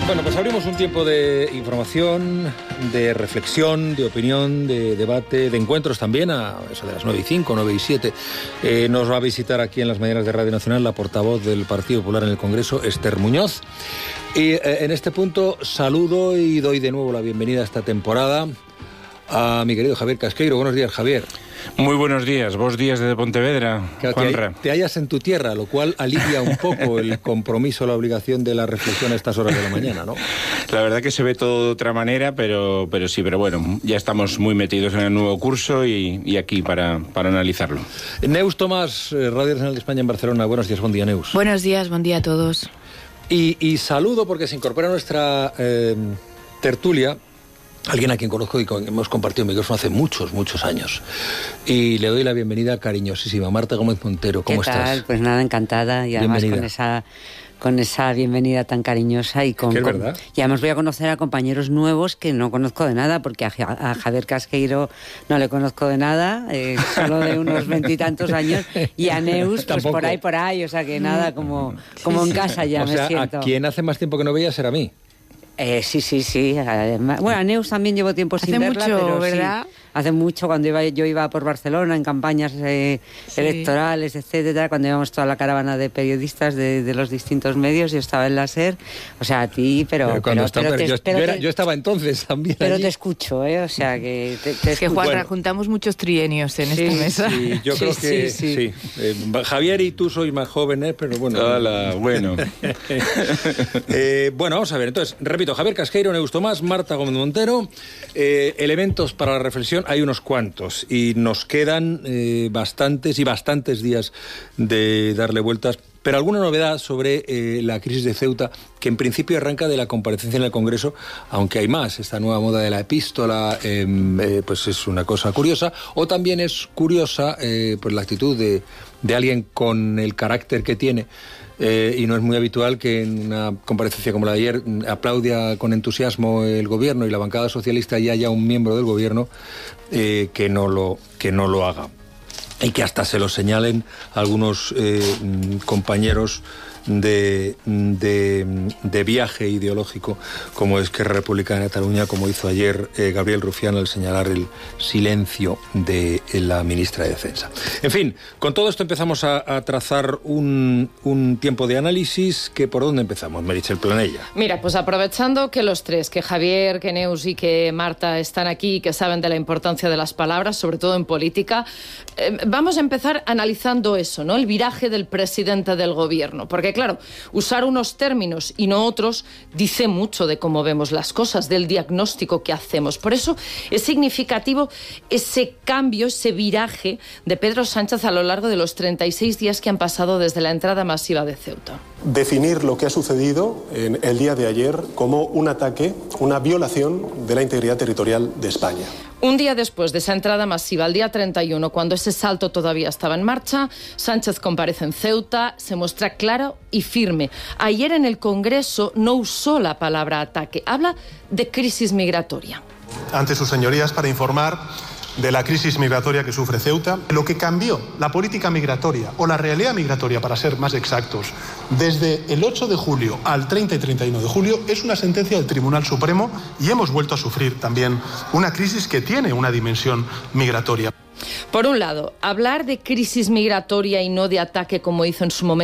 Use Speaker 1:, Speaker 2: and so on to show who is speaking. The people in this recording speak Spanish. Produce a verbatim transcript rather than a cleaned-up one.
Speaker 1: Bueno, pues abrimos un tiempo de información, de reflexión, de opinión, de debate, de encuentros también, a eso de las nueve y cinco, nueve y siete. Eh, nos va a visitar aquí en las mañanas de Radio Nacional la portavoz del Partido Popular en el Congreso, Esther Muñoz. Y eh, en este punto saludo y doy de nuevo la bienvenida a esta temporada a mi querido Javier Casqueiro. Buenos días, Javier.
Speaker 2: Muy buenos días, vos días desde Pontevedra,
Speaker 1: que
Speaker 2: Juanra.
Speaker 1: Te, te hallas en tu tierra, lo cual alivia un poco el compromiso, la obligación de la reflexión a estas horas de la mañana, ¿no?
Speaker 2: La verdad que se ve todo de otra manera, pero, pero sí, pero bueno, ya estamos muy metidos en el nuevo curso y, y aquí para, para analizarlo.
Speaker 1: Neus Tomás, Radio Nacional de España en Barcelona. Buenos días, buen día, Neus.
Speaker 3: Buenos días, buen día a todos.
Speaker 1: Y, y saludo porque se incorpora a nuestra eh, tertulia alguien a quien conozco y con, hemos compartido micrófono hace muchos, muchos años. Y le doy la bienvenida cariñosísima. Marta Gómez Montero, ¿cómo
Speaker 4: ¿Qué
Speaker 1: estás?
Speaker 4: tal? Pues nada, encantada. Y además
Speaker 1: bienvenida.
Speaker 4: con esa, con esa bienvenida tan cariñosa. Y con,
Speaker 1: ¿Qué es
Speaker 4: con,
Speaker 1: verdad?
Speaker 4: y además voy a conocer a compañeros nuevos que no conozco de nada, porque a, a Javier Casqueiro no le conozco de nada, eh, solo de unos veintitantos años. Y a Neus, pues
Speaker 1: Tampoco.
Speaker 4: por ahí, por ahí. O sea que nada, como, como en casa ya
Speaker 1: o
Speaker 4: me
Speaker 1: sea,
Speaker 4: siento.
Speaker 1: a quien hace más tiempo que no veía será a mí.
Speaker 4: Eh, sí, sí, sí. Además, bueno, a Neus también llevo tiempo sin
Speaker 3: Hace
Speaker 4: verla,
Speaker 3: mucho,
Speaker 4: pero
Speaker 3: ¿verdad?
Speaker 4: sí. Hace mucho, cuando iba, yo iba por Barcelona en campañas eh,
Speaker 3: Sí.
Speaker 4: electorales, etcétera, cuando íbamos toda la caravana de periodistas de, de los distintos medios, yo estaba en la SER, o sea, a ti, pero...
Speaker 1: Pero cuando
Speaker 4: pero,
Speaker 1: está-
Speaker 4: pero
Speaker 1: pero
Speaker 4: te-
Speaker 1: yo,
Speaker 4: pero
Speaker 1: yo era-
Speaker 4: te-
Speaker 1: yo estaba entonces también
Speaker 4: pero
Speaker 1: allí.
Speaker 4: te escucho, ¿eh? O sea, que te, te
Speaker 3: Es que,
Speaker 4: escucho.
Speaker 3: Juanra,
Speaker 1: Bueno.
Speaker 3: juntamos muchos trienios en
Speaker 4: Sí,
Speaker 3: esta mesa.
Speaker 1: Sí, yo
Speaker 4: Sí,
Speaker 1: creo
Speaker 4: sí,
Speaker 1: que sí.
Speaker 4: sí.
Speaker 1: Eh, Javier y tú sois más jóvenes, pero bueno.
Speaker 2: Hola, bueno.
Speaker 1: Eh, bueno, vamos a ver. Entonces, repito, Javier Casqueiro, Neus Tomás, Marta Gómez Montero. Eh, elementos para la reflexión hay unos cuantos y nos quedan eh, bastantes y bastantes días de darle vueltas. Pero alguna novedad sobre eh, la crisis de Ceuta, que en principio arranca de la comparecencia en el Congreso, aunque hay más. Esta nueva moda de la epístola, eh, eh, pues es una cosa curiosa. O también es curiosa eh, pues la actitud de, de alguien con el carácter que tiene. Eh, y no es muy habitual que en una comparecencia como la de ayer aplauda con entusiasmo el gobierno y la bancada socialista y haya un miembro del gobierno eh, que no lo, que no lo haga. Y que hasta se lo señalen algunos eh, compañeros de, de, de viaje ideológico, como es que República de Cataluña, como hizo ayer eh, Gabriel Rufián al señalar el silencio de la ministra de Defensa. En fin, con todo esto empezamos a, a trazar un, un tiempo de análisis. Que ¿por dónde empezamos, Meritxell Planella?
Speaker 5: Mira, pues aprovechando que los tres, que Javier, que Neus y que Marta están aquí y que saben de la importancia de las palabras, sobre todo en política, eh, vamos a empezar analizando eso, ¿no? El viraje del presidente del gobierno. Porque, claro, usar unos términos y no otros dice mucho de cómo vemos las cosas, del diagnóstico que hacemos. Por eso es significativo ese cambio, ese viraje de Pedro Sánchez a lo largo de los treinta y seis días que han pasado desde la entrada masiva de Ceuta.
Speaker 6: Definir lo que ha sucedido en el día de ayer como un ataque, una violación de la integridad territorial de España.
Speaker 5: Un día después de esa entrada masiva, el día treinta y uno, cuando ese salto todavía estaba en marcha, Sánchez comparece en Ceuta, se muestra claro y firme. Ayer en el Congreso no usó la palabra ataque, habla de crisis migratoria.
Speaker 6: Ante sus señorías para informar de la crisis migratoria que sufre Ceuta, lo que cambió la política migratoria, o la realidad migratoria para ser más exactos, desde el ocho de julio al treinta y treinta y uno de julio, es una sentencia del Tribunal Supremo y hemos vuelto a sufrir también una crisis que tiene una dimensión migratoria.
Speaker 5: Por un lado, hablar de crisis migratoria y no de ataque como hizo en su momento